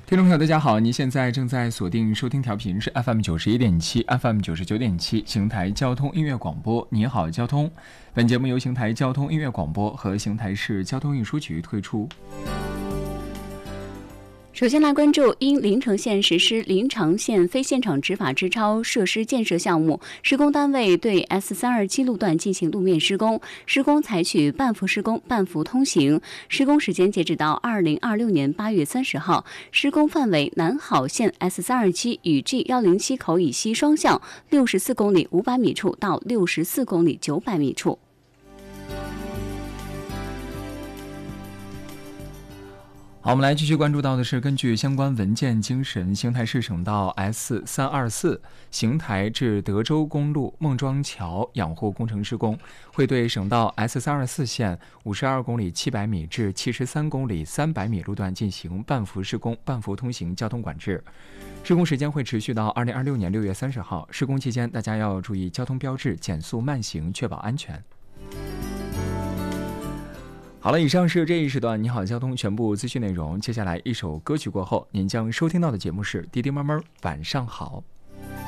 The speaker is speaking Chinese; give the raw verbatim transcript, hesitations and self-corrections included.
听众朋友大家好，您现在正在锁定收听调频是 F M 九十一点七 F M 九十九点七邢台交通音乐广播。你好交通，本节目由邢台交通音乐广播和邢台市交通运输局推出。 首先来关注因临城县实施临长线非现场执法支超设施建设项目，施工单位对 S 三二七路段进行路面施工，施工采取半幅施工半幅通行，施工时间截止到二零二六年八月三十号，施工范围南好线 S 三二七与 G 一零七口以西双向六十四公里五百米处到六十四公里九百米处。 好，我们来继续关注到的是，根据相关文件精神，邢台市省道 S 三二四 邢台至德州公路孟庄桥养护工程施工，会对省道 S 三二四线五十二公里七百米至七十三公里三百米路段进行半幅施工半幅通行交通管制。施工时间会持续到二零二六年六月三十号。施工期间，大家要注意交通标志，减速慢行，确保安全。好了，以上是这一时段你好交通全部资讯内容。接下来一首歌曲过后，您将收听到的节目是滴滴猫猫晚上好。